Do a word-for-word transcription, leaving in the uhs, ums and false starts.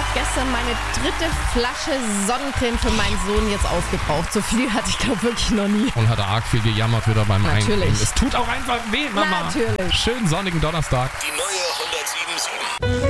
gestern meine dritte Flasche Sonnencreme für meinen Sohn jetzt aufgebraucht. So viel hatte ich, glaube wirklich noch nie. Und hat arg viel gejammert wieder beim Natürlich. Eincremen. Es tut auch einfach weh, Mama. Natürlich. Schönen sonnigen Donnerstag. Die neue hundertsieben Komma sieben.